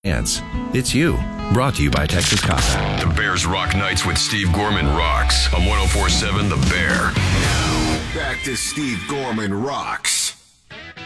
chance. It's you. Brought to you by Texas Casa. The Bears Rock Nights with Steve Gorman rocks on 104.7 The Bear. Now, back to Steve Gorman Rocks.